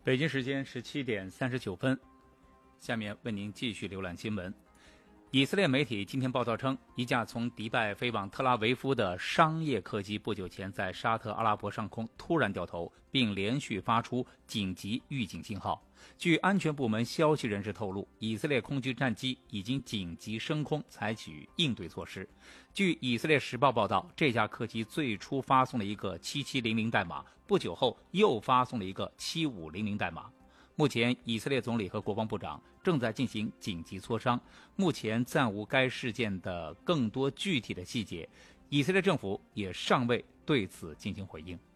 北京时间17:39，下面为您继续浏览新闻。以色列媒体今天报道称，一架从迪拜飞往特拉维夫的商业客机不久前在沙特阿拉伯上空突然掉头，并连续发出紧急预警信号。据安全部门消息人士透露，以色列空军战机已经紧急升空，采取应对措施。据以色列时报报道，这架客机最初发送了一个7700代码，不久后又发送了一个7500代码。目前，以色列总理和国防部长正在进行紧急磋商，目前暂无该事件的更多具体的细节，以色列政府也尚未对此进行回应。